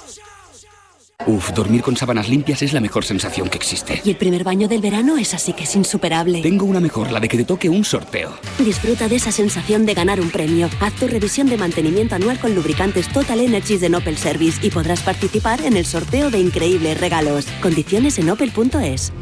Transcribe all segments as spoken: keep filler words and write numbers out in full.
Uf, dormir con sábanas limpias es la mejor sensación que existe. Y el primer baño del verano es así que es insuperable. Tengo una mejor, la de que te toque un sorteo. Disfruta de esa sensación de ganar un premio. Haz tu revisión de mantenimiento anual con lubricantes Total Energies de Opel Service y podrás participar en el sorteo de increíbles regalos. Condiciones en opel punto es.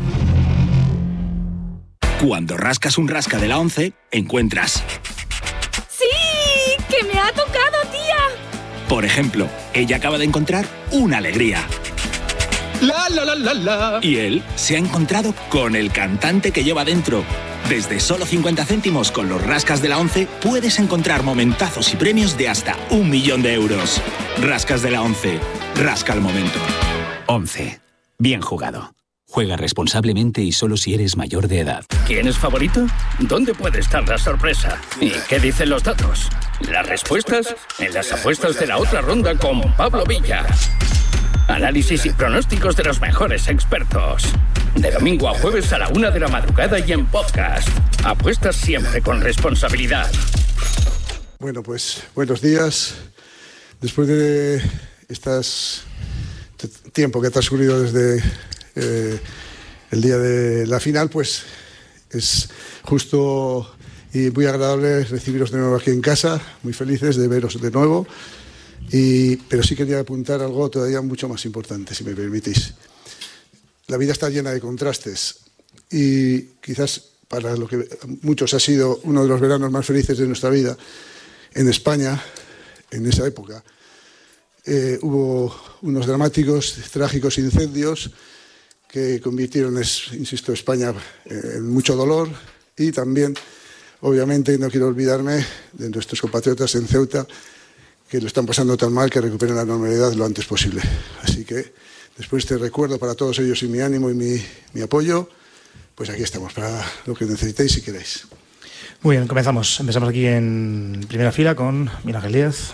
Cuando rascas un rasca de la once, encuentras... ¡Sí! ¡Que me ha tocado, tía! Por ejemplo, ella acaba de encontrar una alegría. La, la, la, la, la. Y él se ha encontrado con el cantante que lleva dentro. Desde solo cincuenta céntimos con los rascas de la once puedes encontrar momentazos y premios de hasta un millón de euros. Rascas de la once. Rasca el momento. once. Bien jugado. Juega responsablemente y solo si eres mayor de edad. ¿Quién es favorito? ¿Dónde puede estar la sorpresa? ¿Y qué dicen los datos? Las respuestas en las apuestas de la otra ronda con Pablo Villa. Análisis y pronósticos de los mejores expertos. De domingo a jueves a la una de la madrugada y en podcast. Apuestas siempre con responsabilidad. Bueno, pues buenos días. Después de estas tiempo que ha transcurrido desde eh, el día de la final, pues es justo y muy agradable recibiros de nuevo aquí en casa. Muy felices de veros de nuevo. Y, pero sí quería apuntar algo todavía mucho más importante, si me permitís. La vida está llena de contrastes y quizás para lo que muchos ha sido uno de los veranos más felices de nuestra vida, en España, en esa época, eh, hubo unos dramáticos, trágicos incendios que convirtieron, insisto, España en mucho dolor y también, obviamente, no quiero olvidarme de nuestros compatriotas en Ceuta, que lo están pasando tan mal que recuperen la normalidad lo antes posible. Así que, después de este recuerdo para todos ellos y mi ánimo y mi, mi apoyo, pues aquí estamos, para lo que necesitéis si queréis. Muy bien, comenzamos. Empezamos aquí en primera fila con Miguel Ángel Díaz.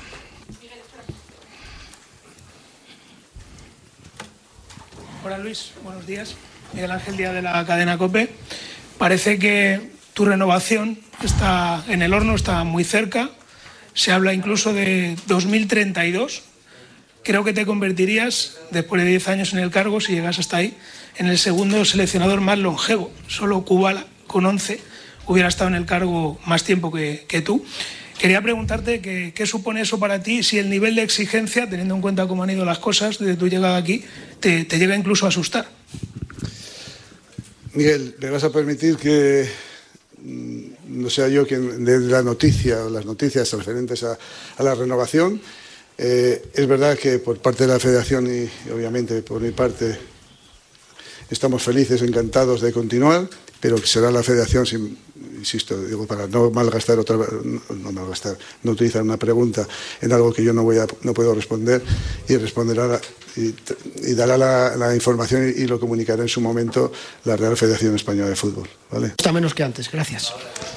Hola Luis, buenos días. Miguel Ángel Díaz de la cadena COPE. Parece que tu renovación está en el horno, está muy cerca. Se habla incluso de dos mil treinta y dos. Creo que te convertirías, después de diez años en el cargo, si llegas hasta ahí, en el segundo seleccionador más longevo. Solo Kubala, con once, hubiera estado en el cargo más tiempo que, que tú. Quería preguntarte que, qué supone eso para ti, si el nivel de exigencia, teniendo en cuenta cómo han ido las cosas desde tu llegada aquí, te, te llega incluso a asustar. Miguel, me vas a permitir que no sea yo quien dé la noticia o las noticias referentes a, a la renovación. Eh, es verdad que por parte de la Federación y, y obviamente por mi parte estamos felices, encantados de continuar, pero que será la Federación, si, insisto, digo, para no malgastar otra, no, no malgastar, no utilizar una pregunta en algo que yo no voy a, no puedo responder, y responderá la, y, y dará la, la información y, y lo comunicará en su momento la Real Federación Española de Fútbol, ¿vale? Está menos que antes, gracias.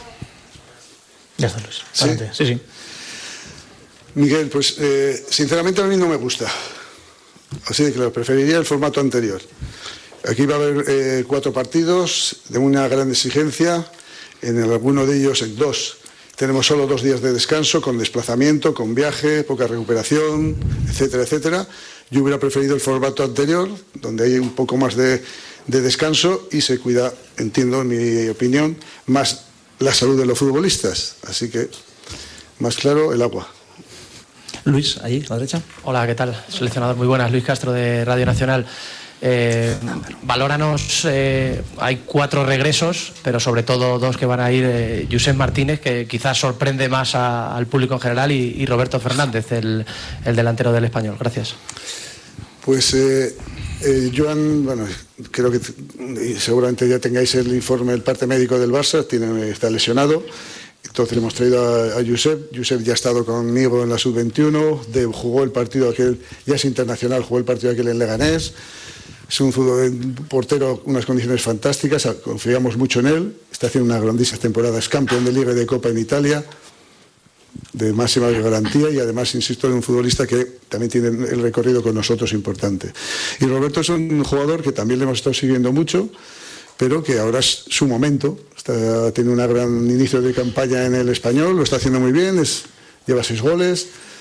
Ya está, Luis. ¿Sí? Sí, sí. Miguel, pues eh, sinceramente a mí no me gusta. Así de claro, preferiría el formato anterior. Aquí va a haber eh, cuatro partidos de una gran exigencia. En alguno de ellos, en dos, tenemos solo dos días de descanso, con desplazamiento, con viaje, poca recuperación, etcétera, etcétera. Yo hubiera preferido el formato anterior, donde hay un poco más de, de descanso y se cuida, entiendo, en mi opinión, más la salud de los futbolistas. Así que, más claro, el agua. Luis, ahí, a la derecha. Hola, ¿qué tal? Seleccionador, muy buenas. Luis Castro, de Radio Nacional. Eh, valóranos, eh, hay cuatro regresos, pero sobre todo dos que van a ir, eh, Josep Martínez, que quizás sorprende más a, al público en general, y, y Roberto Fernández, el, el delantero del Español. Gracias. Pues eh, eh, Joan, bueno, creo que seguramente ya tengáis el informe del parte médico del Barça, tiene, está lesionado. Entonces le hemos traído a, a Josep. Josep ya ha estado conmigo en la sub veintiuno, de, jugó el partido aquel, ya es internacional, jugó el partido aquel en Leganés. Es un, fútbol, un portero, unas condiciones fantásticas, confiamos mucho en él. Está haciendo una grandísima temporada, es campeón de Liga y de Copa en Italia, de máxima garantía, y además, insisto, en un futbolista que también tiene el recorrido con nosotros importante. Y Roberto es un jugador que también le hemos estado siguiendo mucho, pero que ahora es su momento. Está, tiene un gran inicio de campaña en el Español, lo está haciendo muy bien, es, lleva seis goles.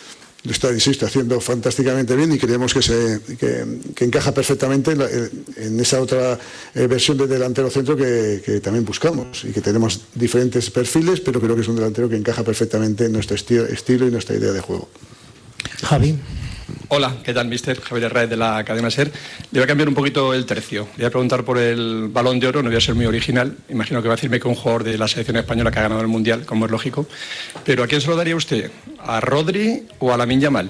lo está, insisto, haciendo fantásticamente bien y creemos que, se, que, que encaja perfectamente en, la, en esa otra eh, versión de delantero centro que, que también buscamos y que tenemos diferentes perfiles, pero creo que es un delantero que encaja perfectamente en nuestro esti estilo y nuestra idea de juego. Javi. Hola, ¿qué tal, mister? Javier Herrera de la cadena SER. Le voy a cambiar un poquito el tercio. Le voy a preguntar por el Balón de Oro, no voy a ser muy original. Imagino que va a decirme que un jugador de la selección española que ha ganado el Mundial, como es lógico. Pero ¿a quién se lo daría usted? ¿A Rodri o a Lamine Yamal?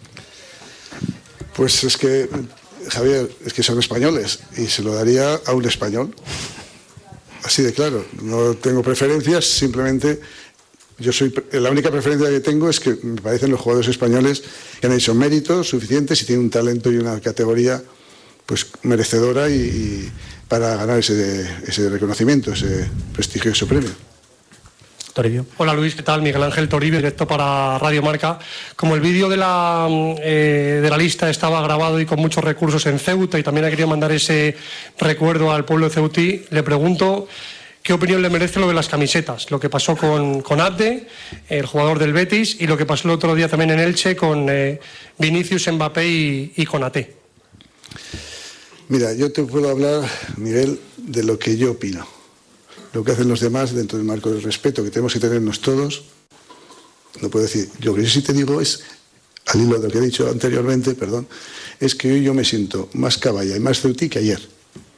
Pues es que, Javier, es que son españoles y se lo daría a un español. Así de claro. No tengo preferencias, simplemente... Yo soy, la única preferencia que tengo es que me parecen los jugadores españoles que han hecho méritos suficientes y tienen un talento y una categoría pues merecedora y, y para ganar ese, ese reconocimiento, ese prestigioso premio. Toribio. Hola Luis, ¿qué tal? Miguel Ángel Toribio, directo para Radio Marca. Como el vídeo de la, eh, de la lista estaba grabado y con muchos recursos en Ceuta y también ha querido mandar ese recuerdo al pueblo de ceutí, le pregunto... ¿Qué opinión le merece lo de las camisetas? Lo que pasó con, con Abde, el jugador del Betis, y lo que pasó el otro día también en Elche con eh, Vinicius, Mbappé y, y Konaté. Mira, yo te puedo hablar, Miguel, de lo que yo opino. Lo que hacen los demás dentro del marco del respeto que tenemos que tenernos todos. No puedo decir, lo que yo sí te digo es, al hilo de lo que he dicho anteriormente, perdón, es que hoy yo me siento más caballa y más ceutí que ayer.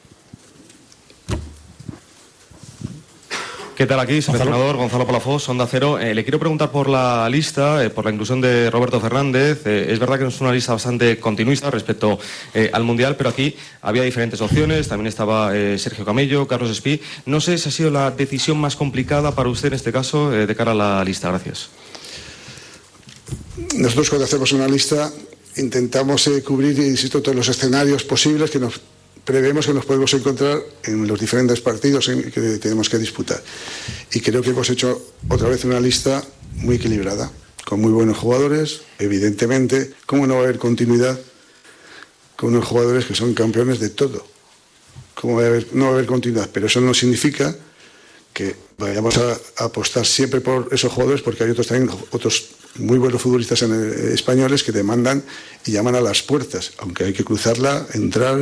¿Qué tal aquí? Seleccionador Gonzalo Palafox, Onda Cero. Eh, le quiero preguntar por la lista, eh, por la inclusión de Roberto Fernández. Eh, es verdad que es una lista bastante continuista respecto eh, al Mundial, pero aquí había diferentes opciones. También estaba eh, Sergio Camello, Carlos Espí. No sé si ha sido la decisión más complicada para usted en este caso eh, de cara a la lista. Gracias. Nosotros cuando hacemos una lista intentamos eh, cubrir, insisto, todos los escenarios posibles que nos prevemos que nos podemos encontrar en los diferentes partidos en que tenemos que disputar. Y creo que hemos hecho otra vez una lista muy equilibrada, con muy buenos jugadores. Evidentemente, ¿cómo no va a haber continuidad con unos jugadores que son campeones de todo? ¿Cómo va a haber, no va a haber continuidad? Pero eso no significa que vayamos a, a apostar siempre por esos jugadores, porque hay otros también, otros muy buenos futbolistas en, eh, españoles que demandan y llaman a las puertas, aunque hay que cruzarla, entrar,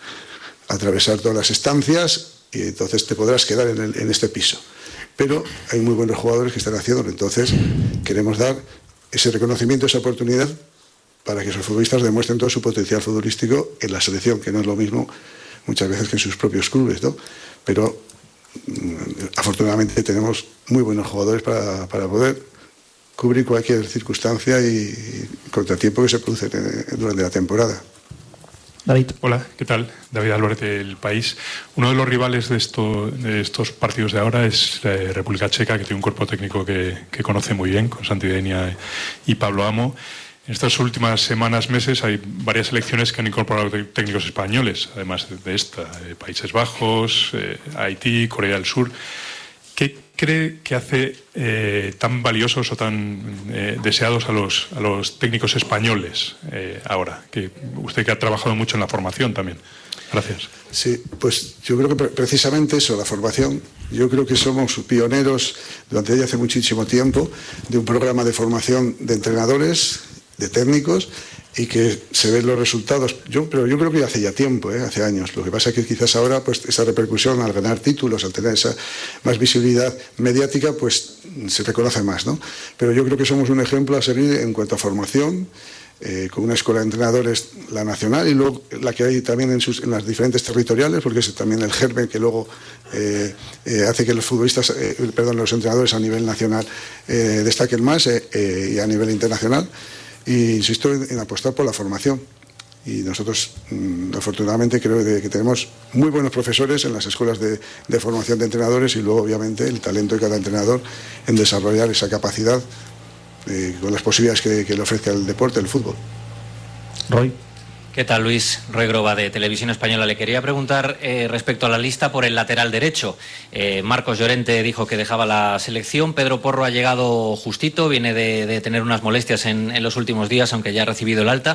atravesar todas las estancias y entonces te podrás quedar en, el, en este piso. Pero hay muy buenos jugadores que están haciéndolo, entonces queremos dar ese reconocimiento, esa oportunidad para que esos futbolistas demuestren todo su potencial futbolístico en la selección, que no es lo mismo muchas veces que en sus propios clubes, ¿no? Pero afortunadamente tenemos muy buenos jugadores para, para poder cubrir cualquier circunstancia y, y contratiempo que se produce durante la temporada. David. Hola, ¿qué tal? David Álvarez del País. Uno de los rivales de, esto, de estos partidos de ahora es la República Checa, que tiene un cuerpo técnico que, que conoce muy bien, con Santi Denia y Pablo Amo. En estas últimas semanas, meses, hay varias selecciones que han incorporado técnicos españoles, además de esta, eh, Países Bajos, eh, Haití, Corea del Sur. ¿Qué cree que hace eh, tan valiosos o tan eh, deseados a los, a los técnicos españoles eh, ahora? Que usted que ha trabajado mucho en la formación también. Gracias. Sí, pues yo creo que precisamente eso, la formación. Yo creo que somos pioneros durante ya hace muchísimo tiempo de un programa de formación de entrenadores, de técnicos, y que se ven los resultados. Yo, pero yo creo que hace ya tiempo, ¿eh? hace años. Lo que pasa es que quizás ahora, pues, esa repercusión al ganar títulos, al tener esa más visibilidad mediática, pues se reconoce más, ¿no? Pero yo creo que somos un ejemplo a seguir en cuanto a formación, eh, con una escuela de entrenadores, la nacional, y luego la que hay también en, sus, en las diferentes territoriales, porque es también el germen que luego eh, eh, hace que los futbolistas, eh, perdón, los entrenadores a nivel nacional eh, destaquen más eh, eh, y a nivel internacional. Y insisto en, en apostar por la formación. Y nosotros, mmm, afortunadamente, creo de, que tenemos muy buenos profesores en las escuelas de, de formación de entrenadores y luego, obviamente, el talento de cada entrenador en desarrollar esa capacidad eh, con las posibilidades que, que le ofrezca el deporte, el fútbol. Roy. ¿Qué tal, Luis? Roy Groba, de Televisión Española. Le quería preguntar eh, respecto a la lista por el lateral derecho. Eh, Marcos Llorente dijo que dejaba la selección. Pedro Porro ha llegado justito, viene de, de tener unas molestias en, en los últimos días, aunque ya ha recibido el alta.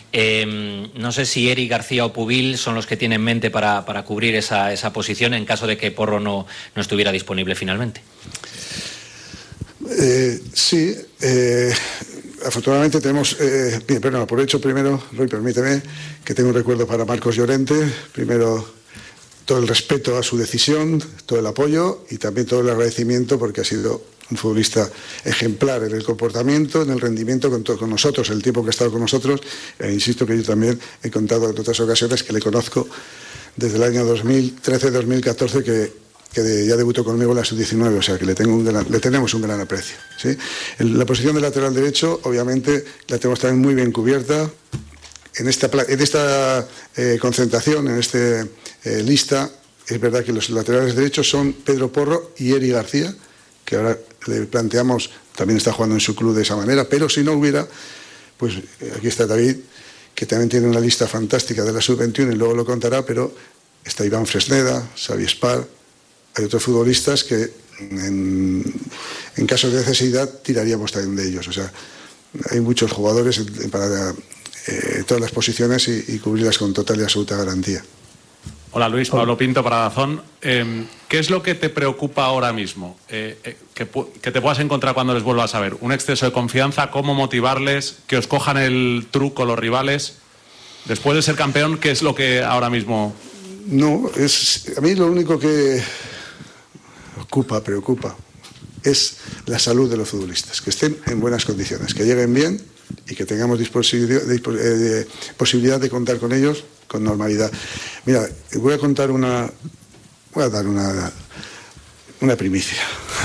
Eh, no sé si Eric García o Pubil son los que tienen en mente para, para cubrir esa, esa posición en caso de que Porro no, no estuviera disponible finalmente. Eh, sí, eh, afortunadamente tenemos, eh, bien, perdón, aprovecho primero, Roy, permíteme, que tengo un recuerdo para Marcos Llorente, primero todo el respeto a su decisión, todo el apoyo y también todo el agradecimiento porque ha sido un futbolista ejemplar en el comportamiento, en el rendimiento con, todo, con nosotros, el tiempo que ha estado con nosotros. E insisto que yo también he contado en otras ocasiones que le conozco desde el año dos mil trece dos mil catorce que, que de, ya debutó conmigo en la sub diecinueve, o sea que le, tengo un gran, le tenemos un gran aprecio, ¿sí? En la posición de lateral derecho, obviamente, la tenemos también muy bien cubierta. En esta, en esta eh, concentración, en esta eh, lista, es verdad que los laterales derechos son Pedro Porro y Eri García, que ahora le planteamos, también está jugando en su club de esa manera, pero si no hubiera, pues aquí está David, que también tiene una lista fantástica de la sub veintiuno y luego lo contará, pero está Iván Fresneda, Xavi Espar, hay otros futbolistas que en, en caso de necesidad tiraríamos también de ellos, o sea, hay muchos jugadores para eh, todas las posiciones y, y cubrirlas con total y absoluta garantía. Hola Luis, Pablo Pinto para Dazón. Eh, ¿Qué es lo que te preocupa ahora mismo? Eh, eh, que, que te puedas encontrar cuando les vuelvas a ver. ¿Un exceso de confianza? ¿Cómo motivarles? ¿Que os cojan el truco los rivales? Después de ser campeón, ¿qué es lo que ahora mismo...? No, es, a mí lo único que ocupa, preocupa, es la salud de los futbolistas. Que estén en buenas condiciones, que lleguen bien y que tengamos posibilidad de, de, posibilidad de contar con ellos con normalidad. Mira, voy a contar una, voy a dar una, una primicia.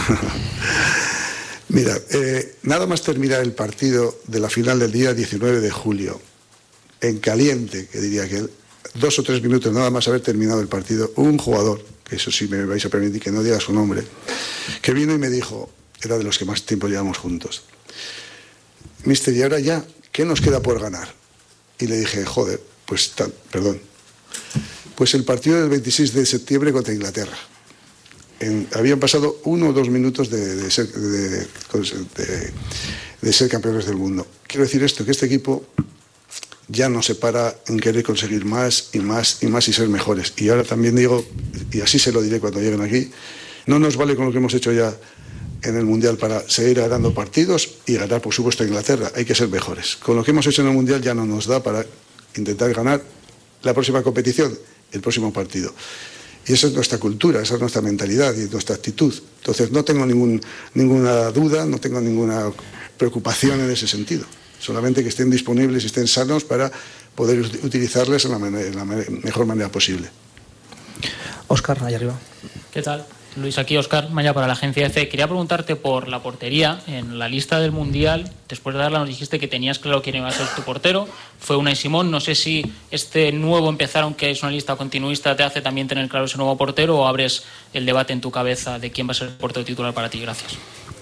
Mira, eh, nada más terminar el partido de la final del día diecinueve de julio, en caliente, que diría que dos o tres minutos nada más haber terminado el partido, un jugador, que eso sí me vais a permitir que no diga su nombre, que vino y me dijo, era de los que más tiempo llevamos juntos, mister, y ahora ya, ¿qué nos queda por ganar? Y le dije, joder, pues tal, perdón, pues el partido del veintiséis de septiembre contra Inglaterra. En, habían pasado uno o dos minutos de, de, ser, de, de, de ser campeones del mundo. Quiero decir esto, que este equipo ya no se para en querer conseguir más y más y más y ser mejores. Y ahora también digo, y así se lo diré cuando lleguen aquí, no nos vale con lo que hemos hecho ya en el Mundial para seguir ganando partidos y ganar, por supuesto, a Inglaterra. Hay que ser mejores. Con lo que hemos hecho en el Mundial ya no nos da para intentar ganar la próxima competición, el próximo partido. Y esa es nuestra cultura, esa es nuestra mentalidad y nuestra actitud. Entonces no tengo ningún, ninguna duda, no tengo ninguna preocupación en ese sentido. Solamente que estén disponibles y estén sanos para poder utilizarles en la, manera, en la mejor manera posible. Óscar, allá arriba. ¿Qué tal? Luis, aquí Óscar Maya para la agencia F. Quería preguntarte por la portería. En la lista del Mundial, después de darla, nos dijiste que tenías claro quién iba a ser tu portero. Fue Unai Simón. No sé si este nuevo empezar, aunque es una lista continuista, te hace también tener claro ese nuevo portero o abres el debate en tu cabeza de quién va a ser el portero titular para ti. Gracias.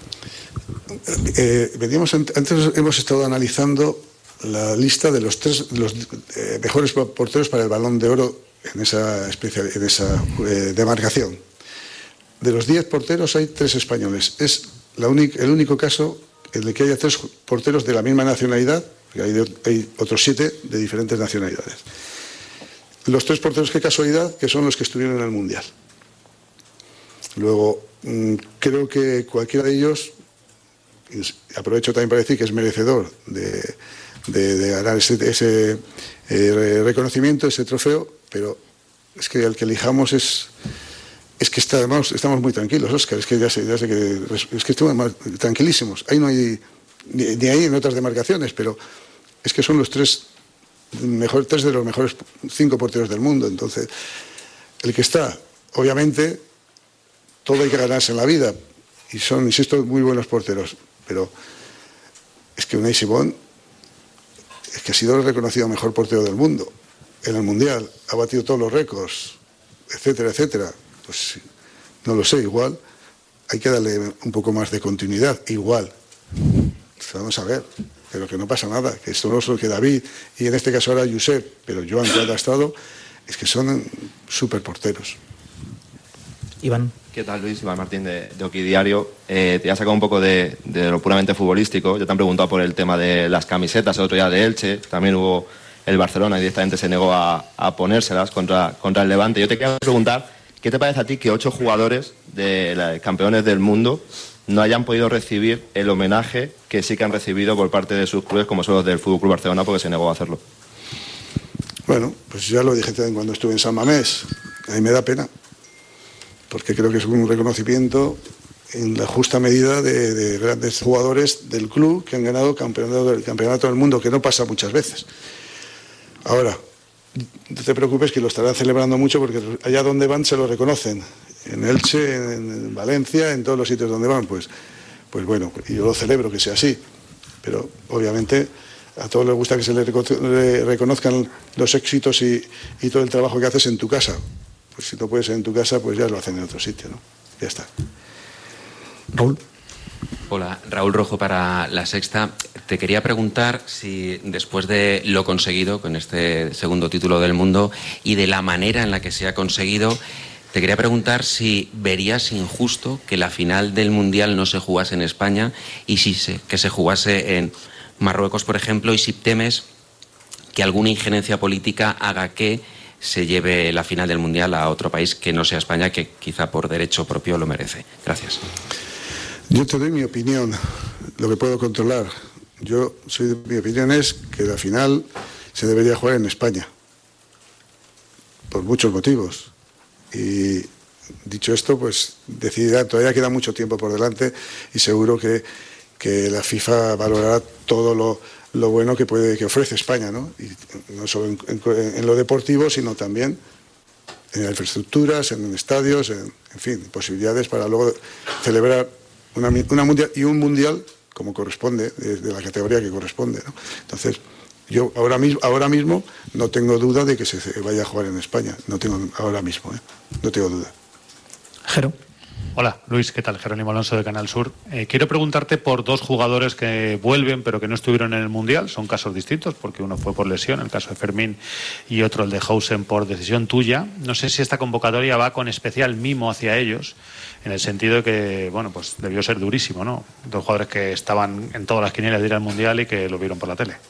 Eh, veníamos, antes hemos estado analizando la lista de los tres de los eh, mejores porteros para el Balón de Oro en esa, especial, en esa eh, demarcación. De los diez porteros hay tres españoles. Es la única, el único caso en el que haya tres porteros de la misma nacionalidad, porque hay, de, hay otros siete de diferentes nacionalidades. Los tres porteros, qué casualidad, que son los que estuvieron en el Mundial. Luego, mmm, creo que cualquiera de ellos, aprovecho también para decir que es merecedor de, de, de ganar ese, ese eh, reconocimiento, ese trofeo, pero es que el que elijamos es... Es que estamos, estamos muy tranquilos, Óscar, es que ya sé, ya sé que, es que estamos tranquilísimos. Ahí no hay, ni, ni ahí en otras demarcaciones, pero es que son los tres, mejor, tres de los mejores cinco porteros del mundo. Entonces, el que está, obviamente, todo hay que ganarse en la vida, y son, insisto, muy buenos porteros, pero es que Unai Simón es que ha sido el reconocido mejor portero del mundo, en el Mundial, ha batido todos los récords, etcétera, etcétera. Pues no lo sé, igual hay que darle un poco más de continuidad, igual. Vamos a ver, pero que no pasa nada, que esto no solo que David, y en este caso ahora Josep, pero Joan, cuando ha estado, es que son súper porteros. Iván. ¿Qué tal, Luis? Iván Martín de, de Oki Diario. Eh, te has sacado un poco de, de lo puramente futbolístico. Yo te han preguntado por el tema de las camisetas, el otro día de Elche, también hubo el Barcelona y directamente se negó a, a ponérselas contra, contra el Levante. Yo te quería preguntar, ¿qué te parece a ti que ocho jugadores de la, campeones del mundo no hayan podido recibir el homenaje que sí que han recibido por parte de sus clubes, como son los del F C Barcelona, porque se negó a hacerlo. Bueno, pues ya lo dije también cuando estuve en San Mamés. A mí me da pena, porque creo que es un reconocimiento en la justa medida de, de grandes jugadores del club que han ganado campeonato, el campeonato del mundo, que no pasa muchas veces. Ahora, no te preocupes que lo estarán celebrando mucho, porque allá donde van se lo reconocen. En Elche, en, en Valencia, en todos los sitios donde van, pues, pues bueno, y yo lo celebro que sea así. Pero obviamente a todos les gusta que se les reconozcan los éxitos y, y todo el trabajo que haces en tu casa. Pues si no puedes ser en tu casa, pues ya lo hacen en otro sitio, ¿no? Ya está. Raúl. Hola, Raúl Rojo para La Sexta. Te quería preguntar si después de lo conseguido con este segundo título del mundo y de la manera en la que se ha conseguido, te quería preguntar si verías injusto que la final del Mundial no se jugase en España y si se, que se jugase en Marruecos, por ejemplo, y si temes que alguna injerencia política haga que se lleve la final del Mundial a otro país que no sea España, que quizá por derecho propio lo merece. Gracias. Yo te doy mi opinión, lo que puedo controlar. Yo soy, mi opinión es que la final se debería jugar en España, por muchos motivos. Y dicho esto, pues decidirá, todavía queda mucho tiempo por delante y seguro que, que la FIFA valorará todo lo, lo bueno que puede que ofrece España, ¿no? Y no solo en, en, en lo deportivo, sino también en infraestructuras, en estadios, en, en fin, posibilidades para luego celebrar una, una mundial y un mundial como corresponde, de, de la categoría que corresponde, ¿no? Entonces, yo ahora mismo, ahora mismo no tengo duda de que se vaya a jugar en España. No tengo ahora mismo, ¿eh? No tengo duda. Jero. Hola, Luis, ¿qué tal? Jerónimo Alonso de Canal Sur. Eh, quiero preguntarte por dos jugadores que vuelven pero que no estuvieron en el Mundial. Son casos distintos porque uno fue por lesión, el caso de Fermín, y otro el de Hausen por decisión tuya. No sé si esta convocatoria va con especial mimo hacia ellos, en el sentido de que, bueno, pues debió ser durísimo, ¿no? Dos jugadores que estaban en todas las quinielas de ir al Mundial y que lo vieron por la tele.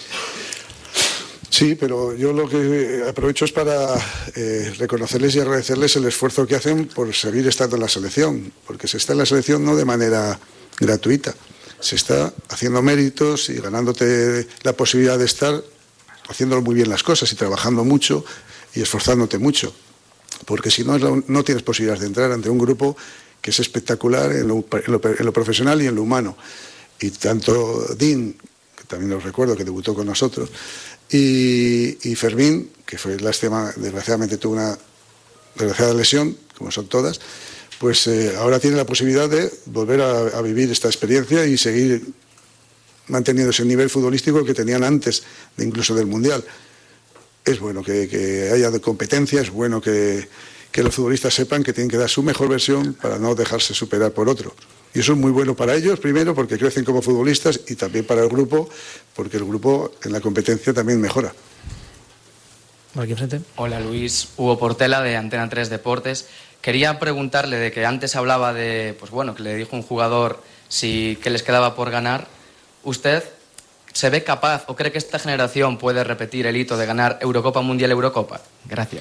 Sí, pero yo lo que aprovecho es para eh, reconocerles y agradecerles el esfuerzo que hacen por seguir estando en la selección, porque se está en la selección no de manera gratuita, se está haciendo méritos y ganándote la posibilidad de estar haciendo muy bien las cosas y trabajando mucho y esforzándote mucho, porque si no, no tienes posibilidades de entrar ante un grupo que es espectacular en lo, en lo, en lo profesional y en lo humano. Y tanto Dean, que también os recuerdo que debutó con nosotros, Y, y Fermín, que fue lástima, desgraciadamente tuvo una desgraciada lesión, como son todas, pues eh, ahora tiene la posibilidad de volver a, a vivir esta experiencia y seguir manteniendo ese nivel futbolístico que tenían antes de incluso del Mundial. Es bueno que, que haya competencia, es bueno que, que los futbolistas sepan que tienen que dar su mejor versión para no dejarse superar por otro. Y eso es muy bueno para ellos, primero, porque crecen como futbolistas y también para el grupo, porque el grupo en la competencia también mejora. Aquí enfrente. Hola Luis, Hugo Portela de Antena tres Deportes. Quería preguntarle de que antes hablaba de, pues bueno, que le dijo un jugador si que les quedaba por ganar. ¿Usted se ve capaz o cree que esta generación puede repetir el hito de ganar Eurocopa, Mundial, Eurocopa? Gracias.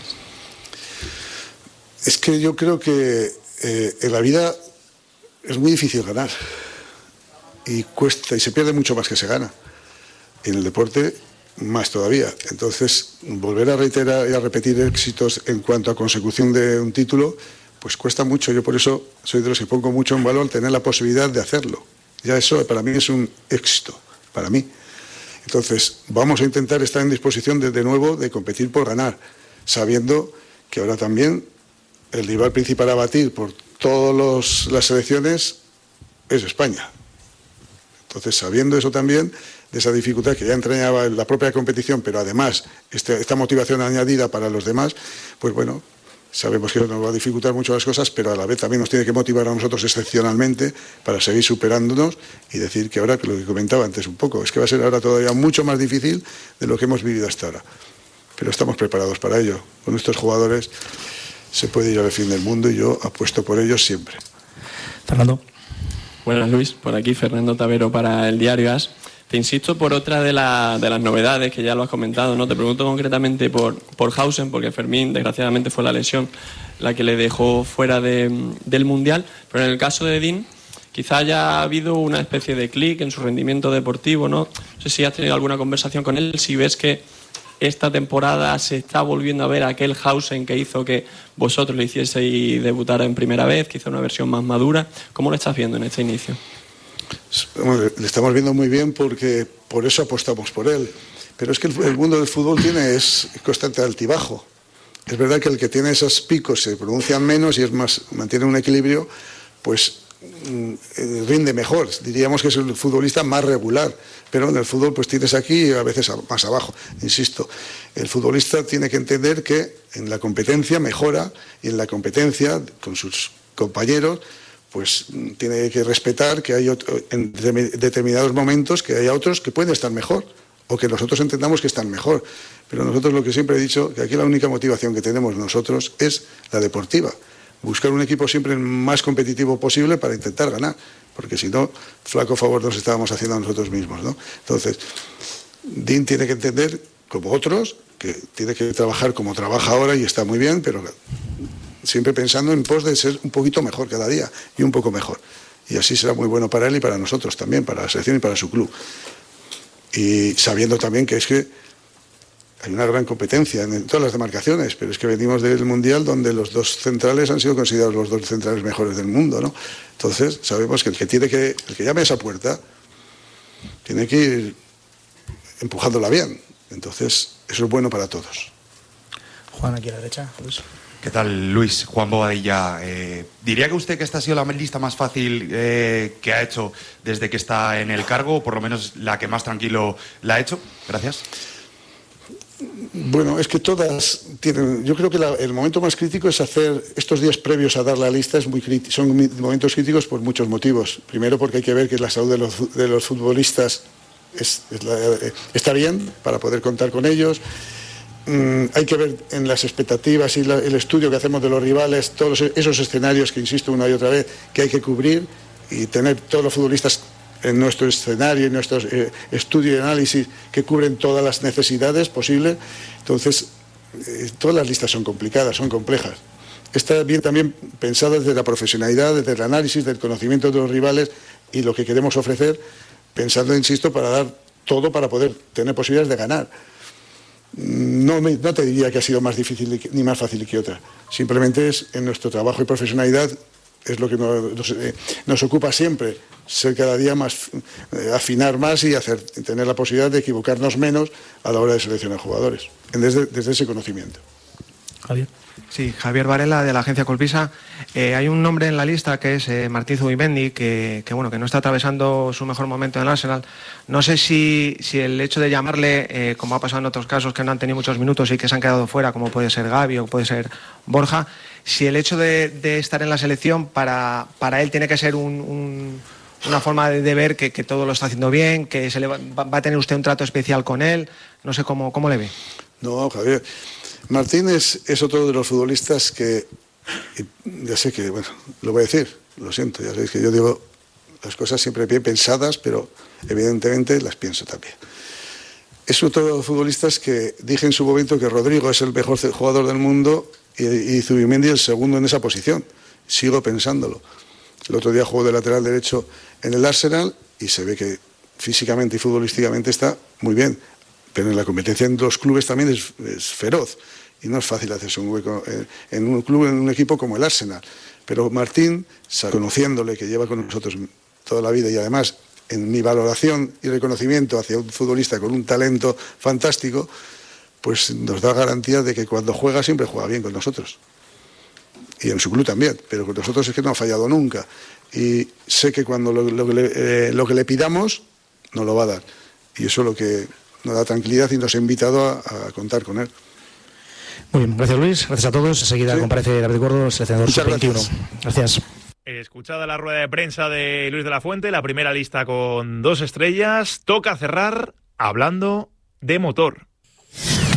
Es que yo creo que eh, en la vida es muy difícil ganar y cuesta y se pierde mucho más que se gana. En el deporte más todavía. Entonces, volver a reiterar y a repetir éxitos en cuanto a consecución de un título, pues cuesta mucho. Yo por eso soy de los que pongo mucho en valor tener la posibilidad de hacerlo. Ya eso para mí es un éxito, para mí. Entonces, vamos a intentar estar en disposición de, de nuevo de competir por ganar, sabiendo que ahora también el rival principal a batir por todas las selecciones es España. Entonces, sabiendo eso también, de esa dificultad que ya entrañaba la propia competición, pero además este, esta motivación añadida para los demás, pues bueno, sabemos que nos va a dificultar mucho las cosas, pero a la vez también nos tiene que motivar a nosotros excepcionalmente para seguir superándonos y decir que ahora, que lo que comentaba antes un poco, es que va a ser ahora todavía mucho más difícil de lo que hemos vivido hasta ahora. Pero estamos preparados para ello. Con estos jugadores se puede ir al fin del mundo y yo apuesto por ellos siempre. Fernando. Buenas, Luis. Por aquí Fernando Tavero para el diario AS. Te insisto por otra de, la, de las novedades que ya lo has comentado, ¿no? Te pregunto concretamente por, por Hausen, porque Fermín, desgraciadamente, fue la lesión la que le dejó fuera de, del Mundial. Pero en el caso de Dean, quizá haya habido una especie de clic en su rendimiento deportivo, ¿no? No sé si has tenido alguna conversación con él, si ves que esta temporada se está volviendo a ver aquel Hausen que hizo que vosotros le hicieseis debutar en primera vez, quizá una versión más madura. ¿Cómo lo estás viendo en este inicio? Le estamos viendo muy bien porque por eso apostamos por él. Pero es que el, el mundo del fútbol tiene es constante altibajo. Es verdad que el que tiene esos picos se pronuncian menos y es más, mantiene un equilibrio, pues rinde mejor. Diríamos que es el futbolista más regular, pero en el fútbol pues tienes aquí y a veces más abajo. Insisto, el futbolista tiene que entender que en la competencia mejora y en la competencia con sus compañeros pues tiene que respetar que hay otro, en determinados momentos que haya otros que pueden estar mejor o que nosotros entendamos que están mejor. Pero nosotros lo que siempre he dicho, que aquí la única motivación que tenemos nosotros es la deportiva. Buscar un equipo siempre el más competitivo posible para intentar ganar, porque si no, flaco favor nos estábamos haciendo a nosotros mismos, ¿no? Entonces, Dean tiene que entender, como otros, que tiene que trabajar como trabaja ahora y está muy bien, pero siempre pensando en pos de ser un poquito mejor cada día y un poco mejor. Y así será muy bueno para él y para nosotros también, para la selección y para su club. Y sabiendo también que es que hay una gran competencia en todas las demarcaciones, pero es que venimos del Mundial donde los dos centrales han sido considerados los dos centrales mejores del mundo, ¿no? Entonces sabemos que el que tiene que, el que llame a esa puerta tiene que ir empujándola bien. Entonces eso es bueno para todos. Juan, aquí a la derecha. Luis. ¿Qué tal, Luis? Juan Bobadilla. Eh, ¿Diría que usted que esta ha sido la lista más fácil eh, que ha hecho desde que está en el cargo, o por lo menos la que más tranquilo la ha hecho? Gracias. Bueno, es que todas tienen. Yo creo que la, el momento más crítico es hacer estos días previos a dar la lista, es muy crítico, son momentos críticos por muchos motivos. Primero, porque hay que ver que la salud de los, de los futbolistas es, es la, está bien para poder contar con ellos. Mm, hay que ver en las expectativas y la, el estudio que hacemos de los rivales, todos esos escenarios que insisto una y otra vez que hay que cubrir y tener todos los futbolistas en nuestro escenario, en nuestro eh, estudio y análisis que cubren todas las necesidades posibles. Entonces, eh, todas las listas son complicadas, son complejas. Está bien también pensada desde la profesionalidad, desde el análisis, del conocimiento de los rivales y lo que queremos ofrecer, pensando, insisto, para dar todo para poder tener posibilidades de ganar. No, me, no te diría que ha sido más difícil ni más fácil que otra. Simplemente es en nuestro trabajo y profesionalidad, es lo que nos, nos, eh, nos ocupa siempre, ser cada día más, eh, afinar más y hacer, tener la posibilidad de equivocarnos menos a la hora de seleccionar jugadores, desde, desde ese conocimiento. Javier. Sí, Javier Varela, de la agencia Colpisa. Eh, hay un nombre en la lista que es eh, Martín Zubimendi, que, que, bueno, que no está atravesando su mejor momento en el Arsenal. No sé si, si el hecho de llamarle, eh, como ha pasado en otros casos, que no han tenido muchos minutos y que se han quedado fuera, como puede ser Gavi o puede ser Borja, si el hecho de, de estar en la selección para, para él tiene que ser un, un, una forma de, de ver que, que todo lo está haciendo bien, que se le va, va a tener usted un trato especial con él. No sé cómo, cómo le ve. No, Javier. Martín es, es otro de los futbolistas que, ya sé que, bueno, lo voy a decir, lo siento, ya sabéis que yo digo las cosas siempre bien pensadas, pero evidentemente las pienso también. Es otro de los futbolistas que dije en su momento que Rodrigo es el mejor jugador del mundo y, y Zubimendi el segundo en esa posición. Sigo pensándolo. El otro día jugó de lateral derecho en el Arsenal y se ve que físicamente y futbolísticamente está muy bien. Pero en la competencia en los clubes también es, es feroz y no es fácil hacerse un hueco en, en un club, en un equipo como el Arsenal. Pero Martín, conociéndole, que lleva con nosotros toda la vida y además en mi valoración y reconocimiento hacia un futbolista con un talento fantástico, pues nos da garantía de que cuando juega siempre juega bien con nosotros. Y en su club también, pero con nosotros es que no ha fallado nunca. Y sé que cuando lo, lo, que, le, eh, lo que le pidamos, nos lo va a dar. Y eso es lo que nos da tranquilidad y nos ha invitado a, a contar con él. Muy bien, gracias Luis, gracias a todos. Enseguida sí. comparece David Gordo, seleccionador sub veintiuno. Gracias. Escuchada la rueda de prensa de Luis de la Fuente, la primera lista con dos estrellas, toca cerrar hablando de motor.